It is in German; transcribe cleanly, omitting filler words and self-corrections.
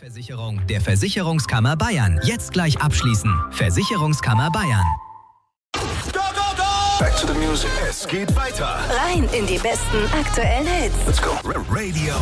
Versicherung der Versicherungskammer Bayern. Jetzt gleich abschließen. Versicherungskammer Bayern. Go, go, go! Back to the music. Es geht weiter. Rein in die besten aktuellen Hits. Let's go. Radio